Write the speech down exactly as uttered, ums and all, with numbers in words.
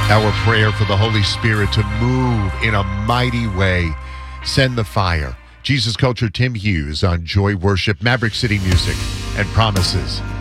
Our prayer for the Holy Spirit to move in a mighty way. Send the fire. Jesus Culture, Tim Hughes on Joy Worship, Maverick City Music, and Promises.